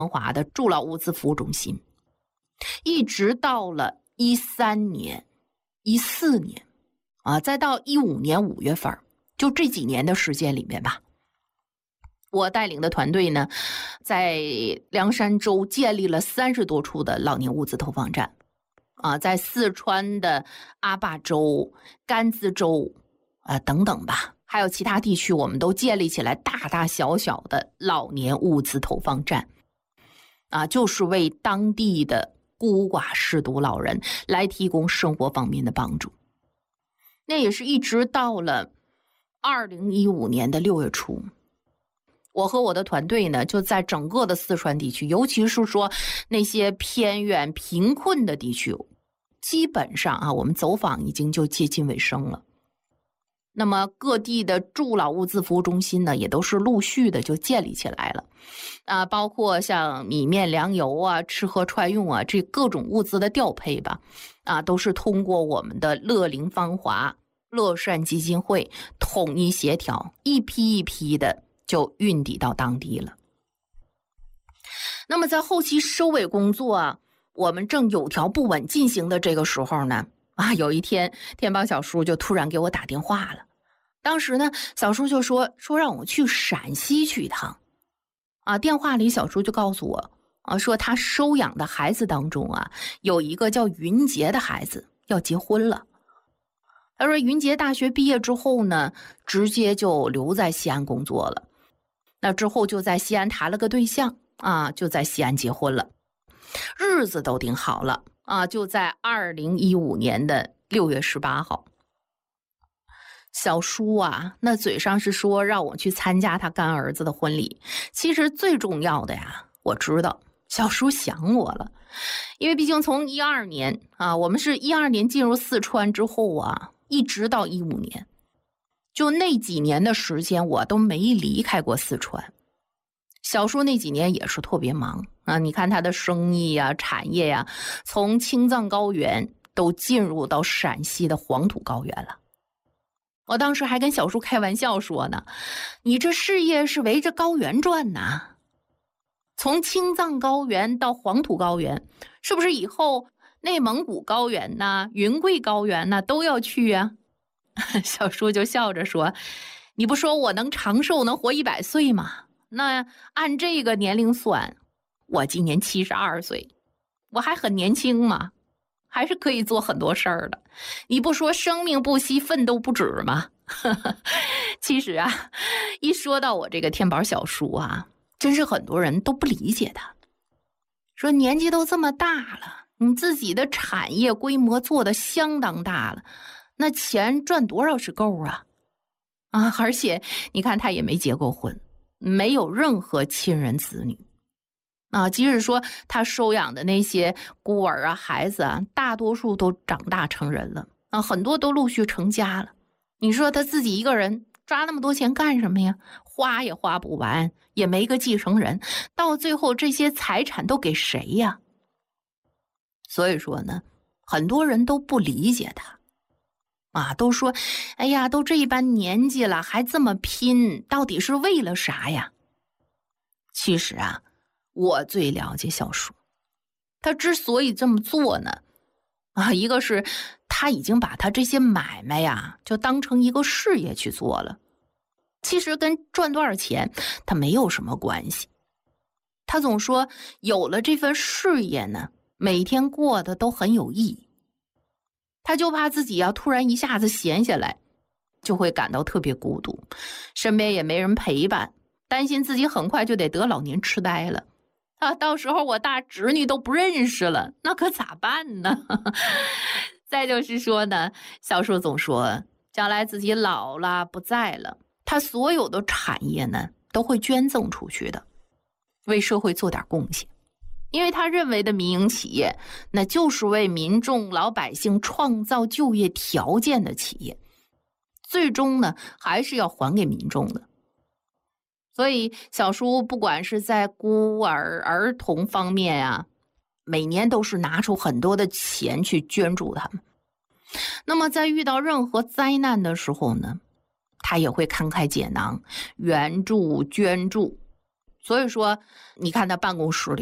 华的助老物资服务中心，一直到了13年、14年再到15年5月份，就这几年的时间里面吧，我带领的团队呢，在凉山州建立了30多处的老年物资投放站在四川的阿坝州、甘孜州等等吧，还有其他地区，我们都建立起来大大小小的老年物资投放站就是为当地的孤寡失独老人来提供生活方面的帮助。那也是一直到了2015年的6月初，我和我的团队呢，就在整个的四川地区，尤其是说那些偏远贫困的地区，基本上我们走访已经就接近尾声了。那么各地的助老物资服务中心呢，也都是陆续的就建立起来了包括像米面粮油吃喝穿用这各种物资的调配吧都是通过我们的乐龄芳华、乐善基金会统一协调，一批一批的就运抵到当地了。那么在后期收尾工作我们正有条不紊进行的这个时候呢有一天天宝小叔就突然给我打电话了。当时呢，小叔就说让我去陕西去一趟电话里小叔就告诉我说他收养的孩子当中有一个叫云杰的孩子要结婚了。他说云杰大学毕业之后呢，直接就留在西安工作了，那之后就在西安谈了个对象就在西安结婚了，日子都定好了就在2015年的6月18号。小叔那嘴上是说让我去参加他干儿子的婚礼，其实最重要的我知道小叔想我了，因为毕竟从12年我们是12年进入四川之后一直到15年，就那几年的时间我都没离开过四川。小叔那几年也是特别忙你看他的生意产业从青藏高原都进入到陕西的黄土高原了。我当时还跟小叔开玩笑说呢，你这事业是围着高原转呐，从青藏高原到黄土高原，是不是以后内蒙古高原云贵高原都要去小叔就笑着说，你不说我能长寿能活100岁吗？那按这个年龄算，我今年72岁，我还很年轻嘛，还是可以做很多事儿的。你不说生命不息，奋斗不止吗？其实一说到我这个天宝小叔真是很多人都不理解他，说年纪都这么大了，你自己的产业规模做得相当大了，那钱赚多少是够而且你看他也没结过婚，没有任何亲人子女即使说他收养的那些孤儿孩子大多数都长大成人了很多都陆续成家了。你说他自己一个人抓那么多钱干什么呀？花也花不完，也没个继承人，到最后这些财产都给谁呀？所以说呢，很多人都不理解他都说哎呀，都这一般年纪了还这么拼，到底是为了啥呀？其实我最了解小叔，他之所以这么做呢一个是他已经把他这些买卖就当成一个事业去做了，其实跟赚多少钱他没有什么关系。他总说有了这份事业呢，每天过得都很有意义。他就怕自己突然一下子闲下来，就会感到特别孤独，身边也没人陪伴，担心自己很快就得得老年痴呆了到时候我大侄女都不认识了，那可咋办呢？再就是说呢，小叔总说将来自己老了不在了，他所有的产业呢都会捐赠出去的，为社会做点贡献。因为他认为的民营企业那就是为民众老百姓创造就业条件的企业，最终呢还是要还给民众的。所以小叔不管是在孤儿儿童方面每年都是拿出很多的钱去捐助他们。那么在遇到任何灾难的时候呢，他也会慷慨解囊，援助捐助， 所以说，你看他办公室里